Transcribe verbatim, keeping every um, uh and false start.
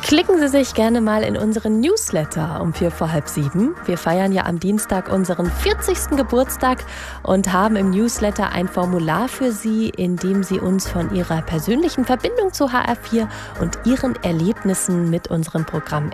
Klicken Sie sich gerne mal in unseren Newsletter um vier vor halb sieben. Wir feiern ja am Dienstag unseren vierzigsten Geburtstag und haben im Newsletter ein Formular für Sie, in dem Sie uns von Ihrer persönlichen Verbindung zu H R vier und Ihren Erlebnissen mit unserem Programm